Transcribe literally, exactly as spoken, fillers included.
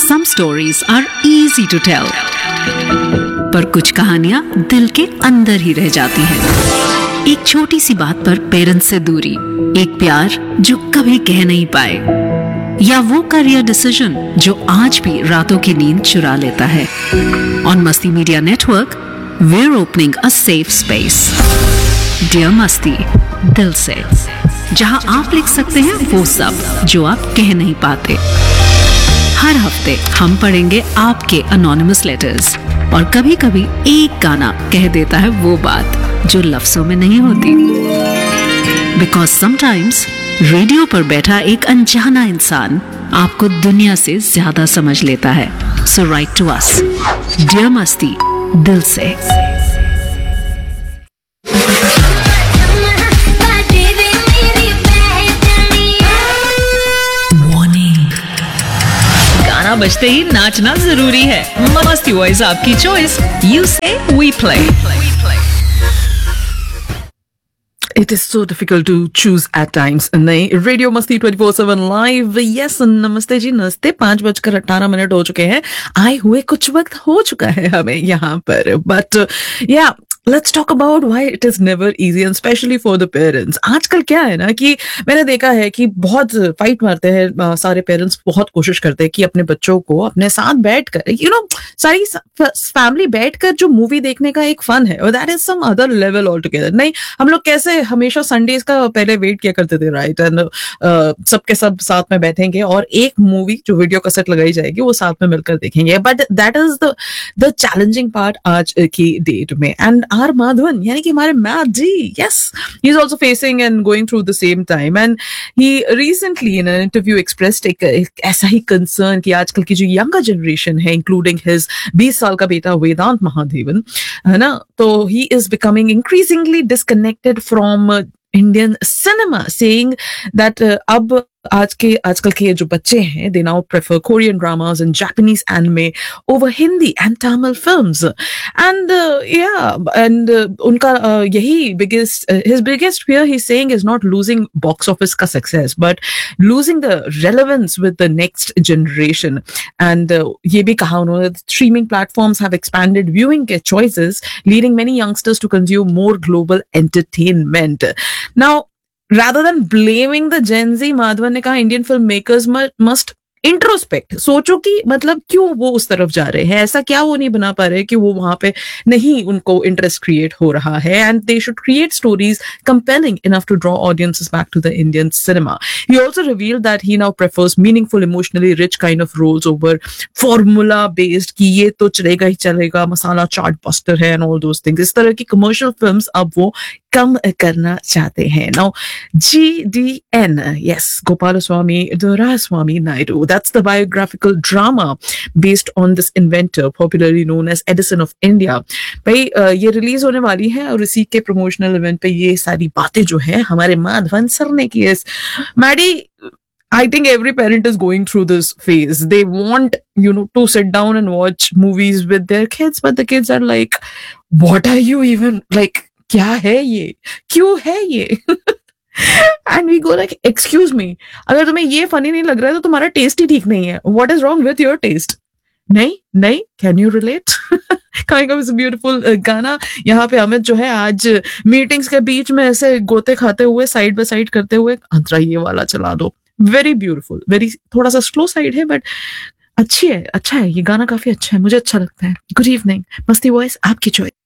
Some stories are easy to tell, पर कुछ कहानियां दिल के अंदर ही रह जाती हैं। एक छोटी सी बात पर पेरेंट्स से दूरी, एक प्यार जो कभी कह नहीं पाए, या वो करियर डिसीजन जो आज भी रातों की नींद चुरा लेता है। ऑन मस्ती media network, we're opening a safe space. Dear मस्ती, दिल से, जहां आप लिख सकते हैं वो सब जो आप कह नहीं पाते। हर हफ्ते हम पढ़ेंगे आपके अनोनिमस लेटर्स, और कभी कभी एक गाना कह देता है वो बात जो लफ्जों में नहीं होती। बिकॉज समटाइम्स रेडियो पर बैठा एक अनजाना इंसान आपको दुनिया से ज्यादा समझ लेता है। सो राइट टू अस, डियर मस्ती, दिल से। गाना बजते ही नाचना जरूरी है। मस्ती वॉइस आपकी चॉइस, यू से we play. It is so difficult to choose at times. नहीं, रेडियो मस्ती twenty four seven live. Yes, नमस्ते जी, नमस्ते। पांच बजकर अट्ठारह मिनट हो चुके हैं। आए हुए कुछ वक्त हो चुका है हमें यहाँ पर, बट या let's talk about why it is never easy and specially for the parents. आजकल क्या है ना कि मैंने देखा है कि बहुत फाइट मारते हैं सारे पेरेंट्स, बहुत कोशिश करते हैं कि अपने बच्चों को अपने साथ बैठ कर, यू नो, सारी फैमिली बैठ कर जो मूवी देखने का एक फन है, that is some other level all together. नहीं, हम लोग कैसे हमेशा संडेज का पहले वेट किया करते थे, राइट, एंड सबके सब साथ में बैठेंगे और एक मूवी जो वीडियो कैसेट लगाई जाएगी वो साथ में मिलकर देखेंगे। But that is the the challenging part आज की डेट में। एंड आर माधवन, यानी कि हमारे math ji, yes, he is also facing and going through the same time, and he recently in an interview expressed एक, एक ऐसा ही कंसर्न कि आजकल की जो यंगर जनरेशन है, इंक्लूडिंग हिज बीस साल का बेटा वेदांत महादेवन, है ना, तो he is becoming increasingly disconnected from Indian cinema, saying that अब आज के आजकल के जो बच्चे हैं, दे now prefer Korean dramas and Japanese anime over Hindi and Tamil films, and या एंड उनका uh, यही biggest his biggest fear he saying is not losing box office का success, but losing the relevance with the next generation. And ये भी कहा उन्होंने, streaming platforms have expanded viewing choices, leading many youngsters to consume more global entertainment. Now rather than blaming the Gen Z, Madhavan ने कहा Indian film makers must introspect, सोचो कि मतलब क्यों वो उस तरफ जा रहे हैं, ऐसा क्या वो नहीं बना पा रहे कि वो वहां पे नहीं उनको इंटरेस्ट क्रिएट हो रहा है, and they should create stories compelling enough to draw audiences back to the Indian cinema. He also revealed that he now prefers meaningful, emotionally rich kind of roles over formula based, कि ये तो चलेगा ही चलेगा, मसाला चाट buster है and all those things. इस तरह की commercial films अब वो कम करना चाहते हैं। Now G D N, yes, Gopalaswamy दोरास्वामी Naidu, that's the biographical drama based on this inventor popularly known as Edison of India। भाई ये रिलीज होने वाली है और इसी के प्रमोशनल इवेंट पे ये सारी बातें जो है हमारे माधवन सर ने की है। Maddie, I think every parent is going through this phase. They want, you know, to sit down and watch movies with their kids, but the kids are like, what are you even, like, क्या है ये, क्यों है ये? And we go like, excuse me, अगर तुम्हें ये funny नहीं लग रहा है तो तुम्हारा टेस्ट ही ठीक नहीं है। What is wrong with your taste? नहीं नहीं, can you relate? Coming up is a beautiful uh, गाना। यहाँ पे अमित जो है आज मीटिंग्स के बीच में ऐसे गोते खाते हुए, साइड बाय साइड करते हुए, अंतरा ये वाला चला दो। वेरी ब्यूटिफुल, वेरी, थोड़ा सा स्लो साइड है बट अच्छी है, अच्छा है, ये गाना काफी अच्छा है, मुझे अच्छा लगता है। गुड इवनिंग, मस्ती वॉइस आपकी चॉइस।